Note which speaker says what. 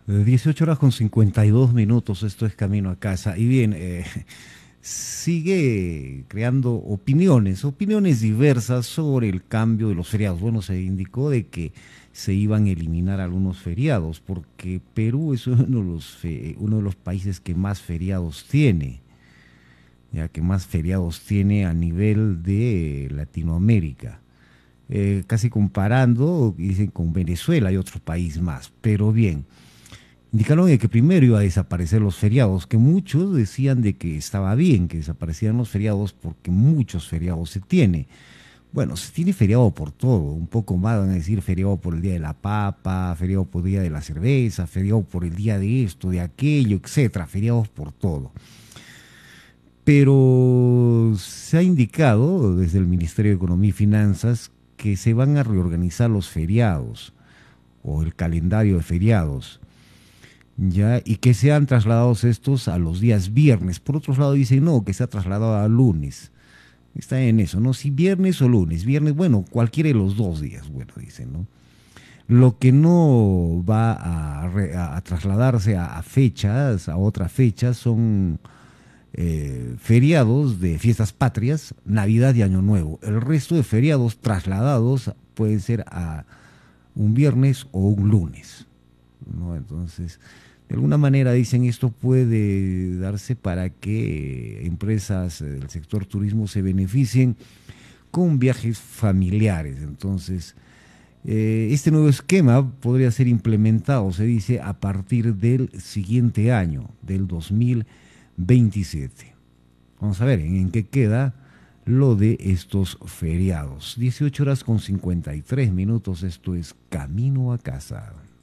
Speaker 1: 18 horas con 52 minutos, esto es Camino a Casa. Y bien, sigue creando opiniones diversas sobre el cambio de los feriados. Bueno, se indicó de que se iban a eliminar algunos feriados, porque Perú es uno de los países que más feriados tiene, ya que más feriados tiene a nivel de Latinoamérica. Casi comparando, dicen, con Venezuela y otro país más. Pero bien, indicaron de que primero iba a desaparecer los feriados, que muchos decían de que estaba bien que desaparecieran los feriados porque muchos feriados se tiene. Bueno, se tiene feriado por todo, un poco más van a decir feriado por el día de la papa, feriado por el día de la cerveza, feriado por el día de esto, de aquello, etcétera, feriados por todo. Pero se ha indicado desde el Ministerio de Economía y Finanzas que se van a reorganizar los feriados o el calendario de feriados, ya, y que sean trasladados estos a los días viernes. Por otro lado dicen no, que se ha trasladado a lunes. Está en eso, ¿no? Si viernes o lunes, viernes, bueno, cualquiera de los dos días, bueno, dicen, ¿no? Lo que no va a trasladarse a fechas, a otras fechas, son feriados de fiestas patrias, Navidad y Año Nuevo. El resto de feriados trasladados pueden ser a un viernes o un lunes, ¿no? Entonces, de alguna manera dicen esto puede darse para que empresas del sector turismo se beneficien con viajes familiares. Entonces, este nuevo esquema podría ser implementado, se dice, a partir del siguiente año, del 2027. Vamos a ver en qué queda lo de estos feriados. 18 horas con 53 minutos, esto es Camino a Casa.